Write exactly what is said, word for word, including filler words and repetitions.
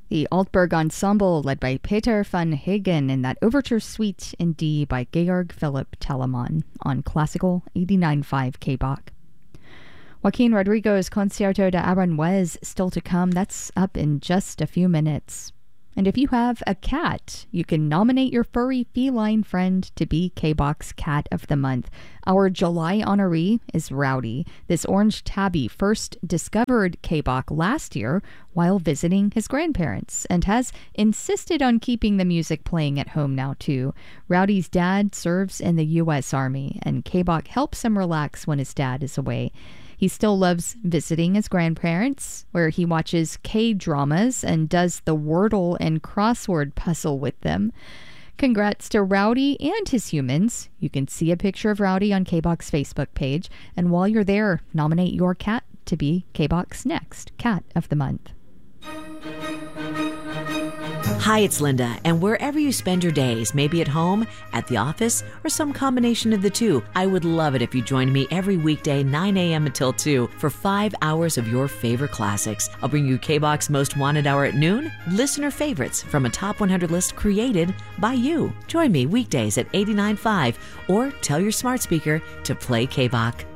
The Altberg Ensemble, led by Peter van Hagen, in that Overture Suite in D by Georg Philipp Telemann on Classical eighty-nine point five K B O C. Joaquin Rodrigo's Concierto de Aranjuez still to come. That's up in just a few minutes. And if you have a cat, you can nominate your furry feline friend to be K B O C's Cat of the Month. Our July honoree is Rowdy. This orange tabby first discovered K B O C last year while visiting his grandparents and has insisted on keeping the music playing at home now too. Rowdy's dad serves in the U S Army, and K B O C helps him relax when his dad is away. He still loves visiting his grandparents, where he watches K-dramas and does the Wordle and crossword puzzle with them. Congrats to Rowdy and his humans. You can see a picture of Rowdy on K B O C's Facebook page. And while you're there, nominate your cat to be K B O C's next Cat of the Month. Hi, it's Linda, and wherever you spend your days, maybe at home, at the office, or some combination of the two, I would love it if you joined me every weekday, nine a.m. until two, for five hours of your favorite classics. I'll bring you K B O C's Most Wanted Hour at noon, listener favorites from a top one hundred list created by you. Join me weekdays at eighty-nine point five, or tell your smart speaker to play K B O C.